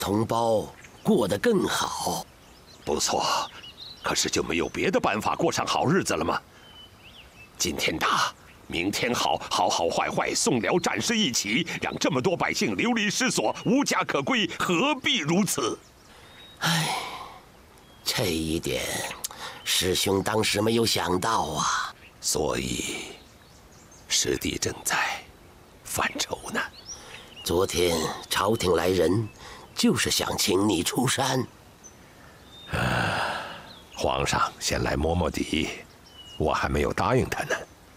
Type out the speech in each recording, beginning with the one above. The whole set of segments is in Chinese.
同胞过得更好。 不错，可是就没有别的办法过上好日子了吗？今天打，明天好，好好坏坏，宋辽战事一起，让这么多百姓流离失所，无家可归，何必如此？ 唉，这一点，师兄当时没有想到啊。 所以，师弟正在犯愁呢。 昨天朝廷来人，就是想请你出山。 皇上先来摸摸底，我还没有答应他呢。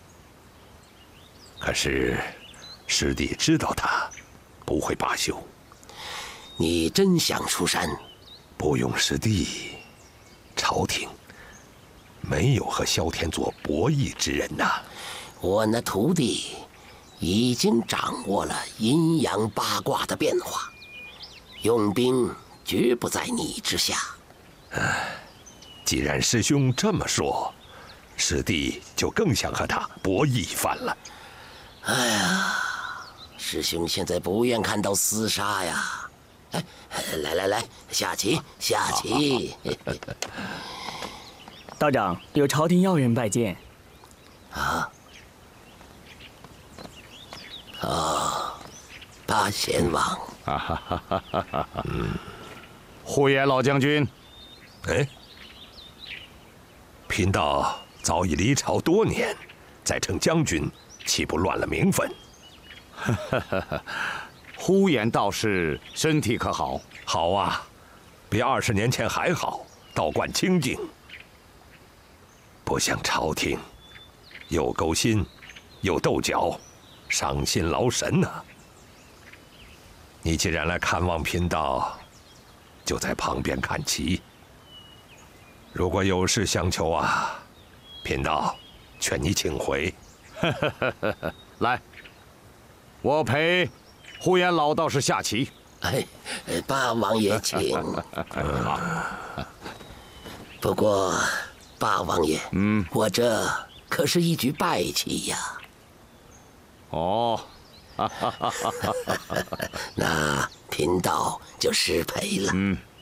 可是，师弟知道他不会罢休。 你真想出山？ 不用师弟，朝廷没有和萧天做博弈之人呐。 我那徒弟已经掌握了阴阳八卦的变化，用兵绝不在你之下。 既然师兄这么说，师弟就更想和他博弈一番了。 哎呀，师兄现在不愿看到厮杀呀！哎，来，下棋，下棋。 道长，有朝廷要人拜见。 八贤王。 呼延老将军。 哎，贫道早已离朝多年，再称将军，岂不乱了名分？ 呼延道士身体可好？ 好啊，比20年前还好，道观清净。不像朝廷，又勾心，又斗角，伤心劳神呐。你既然来看望贫道，就在旁边看棋。如果有事相求啊，贫道劝你请回。 来，我陪呼延老道士下棋。 哎，八王爷请。不过，八王爷，我这可是一局败棋呀。 哦， 那贫道就失陪了。